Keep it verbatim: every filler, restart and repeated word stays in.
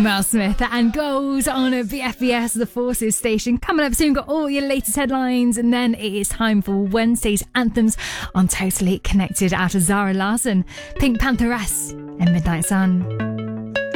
Mel Smith and Goals on a B F B S, the Forces station. Coming up soon, we've got all your latest headlines, and then it is time for Wednesday's anthems on Totally Connected out of Zara Larsson, Pink Pantheress and Midnight Sun.